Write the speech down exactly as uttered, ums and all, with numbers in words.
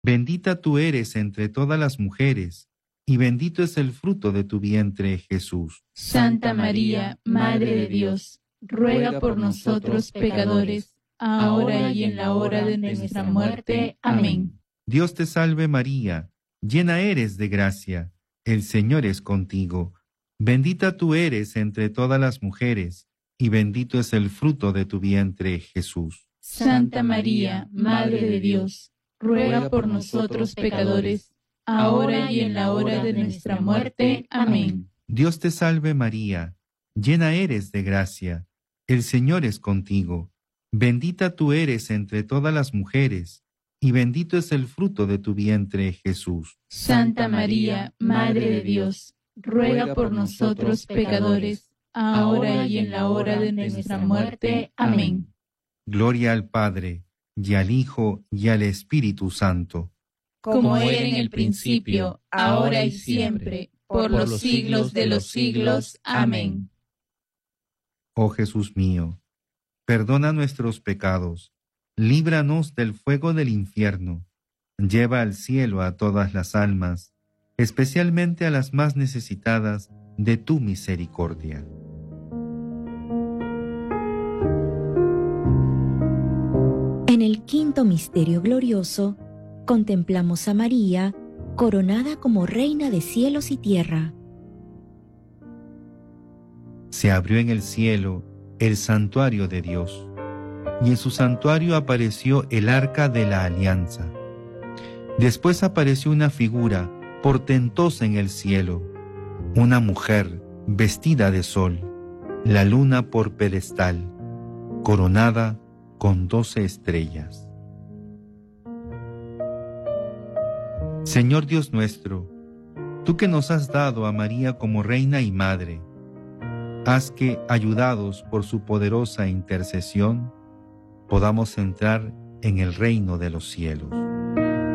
Bendita tú eres entre todas las mujeres, y bendito es el fruto de tu vientre, Jesús. Santa María, Madre de Dios, ruega por nosotros pecadores, ahora y en la hora de nuestra muerte. Amén. Dios te salve María, llena eres de gracia, el Señor es contigo. Bendita tú eres entre todas las mujeres, y bendito es el fruto de tu vientre, Jesús. Santa María, Madre de Dios, ruega por nosotros pecadores, ahora y en la hora de nuestra muerte. Amén. Dios te salve María, llena eres de gracia, el Señor es contigo. Bendita tú eres entre todas las mujeres, y bendito es el fruto de tu vientre, Jesús. Santa María, Madre de Dios, ruega por nosotros pecadores, ahora y en la hora de nuestra muerte. Amén. Gloria al Padre, y al Hijo, y al Espíritu Santo. Como era en el principio, ahora y siempre, por los siglos de los siglos. Amén. Oh Jesús mío, perdona nuestros pecados, líbranos del fuego del infierno, lleva al cielo a todas las almas, especialmente a las más necesitadas de tu misericordia. En el quinto misterio glorioso, contemplamos a María, coronada como Reina de cielos y tierra. Se abrió en el cielo el santuario de Dios, y en su santuario apareció el arca de la alianza. Después apareció una figura portentosa en el cielo, una mujer vestida de sol, la luna por pedestal, coronada con doce estrellas. Señor Dios nuestro, tú que nos has dado a María como reina y madre, haz que, ayudados por su poderosa intercesión, podamos entrar en el reino de los cielos.